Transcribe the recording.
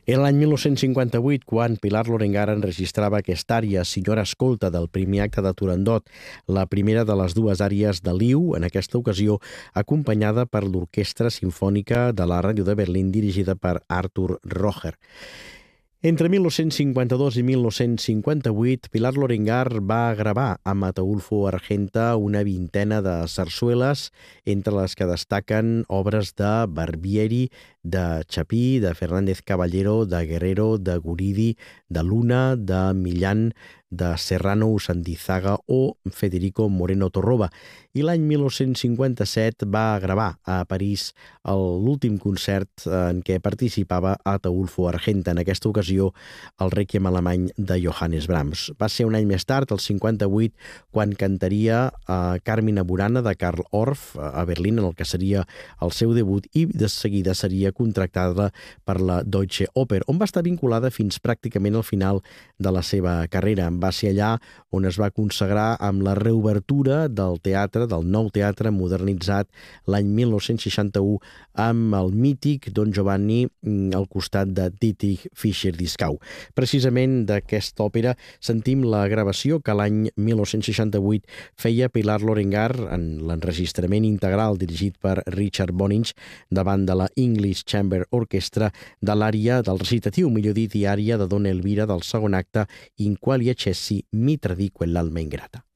Era l'any 1958 quan Pilar Lorengar enregistrava aquesta ària, Signora Escolta, del primer acte de Turandot, la primera de les dues àries de Liu, en aquesta ocasió acompanyada per l'Orquestra Simfònica de la Ràdio de Berlín dirigida per Artur Roger. Entre 1952 i 1958, Pilar Lorengar va gravar amb Ataulfo Argenta una vintena de sarsueles, entre les que destaquen obres de Barbieri, de Chapí, de Fernández Caballero, de Guerrero, de Guridi, de Luna, de Millán, de Serrano Usandizaga o Federico Moreno Torroba. I l'any 1957 va gravar a París l'últim concert en què participava Ataulfo Argenta, en aquesta ocasió el Rèquiem alemany de Johannes Brahms. Va ser un any més tard, el 58, quan cantaria Carmina Burana de Karl Orff a Berlín, en el que seria el seu debut, i de seguida seria contractada per la Deutsche Oper, on va estar vinculada fins pràcticament al final de la seva carrera. Va ser allà on es va consagrar amb la reobertura del teatre, del nou teatre modernitzat l'any 1961 amb el mític Don Giovanni al costat de Dietrich Fischer-Dieskau. Precisament d'aquesta òpera sentim la gravació que l'any 1968 feia Pilar Lorengar en l'enregistrament integral dirigit per Richard Bonynge davant de la English Chamber Orchestra de l'ària del recitatiu, millor dit, i ària de Dona Elvira del segon acte In quali accessi mi tradì quell'alma ingrata.